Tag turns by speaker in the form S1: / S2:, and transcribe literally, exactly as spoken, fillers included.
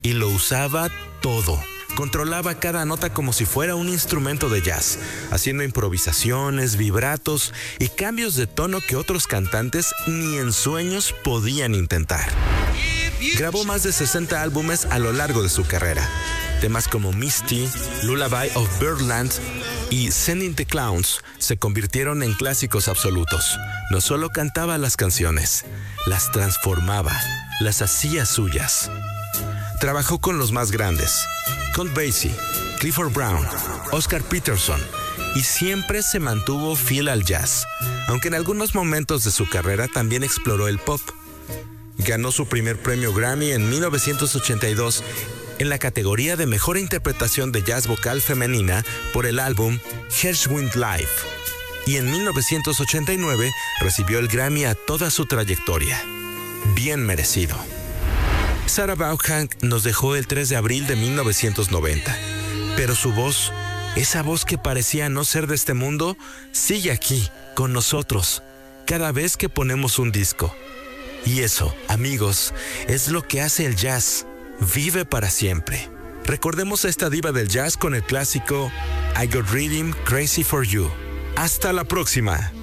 S1: y lo usaba todo. Controlaba cada nota como si fuera un instrumento de jazz, haciendo improvisaciones, vibratos y cambios de tono que otros cantantes ni en sueños podían intentar. Grabó más de sesenta álbumes a lo largo de su carrera. Temas como Misty, Lullaby of Birdland y Sending the Clowns se convirtieron en clásicos absolutos. No solo cantaba las canciones, las transformaba, las hacía suyas. Trabajó con los más grandes, Count Basie, Clifford Brown, Oscar Peterson, y siempre se mantuvo fiel al jazz, aunque en algunos momentos de su carrera también exploró el pop. Ganó su primer premio Grammy en mil novecientos ochenta y dos en la categoría de Mejor Interpretación de Jazz Vocal Femenina por el álbum Gershwin Live, y en mil novecientos ochenta y nueve recibió el Grammy a toda su trayectoria. Bien merecido. Sarah Vaughan nos dejó el tres de abril de mil novecientos noventa, pero su voz, esa voz que parecía no ser de este mundo, sigue aquí, con nosotros, cada vez que ponemos un disco. Y eso, amigos, es lo que hace el jazz. Vive para siempre. Recordemos a esta diva del jazz con el clásico I Got Rhythm, Crazy for You. Hasta la próxima.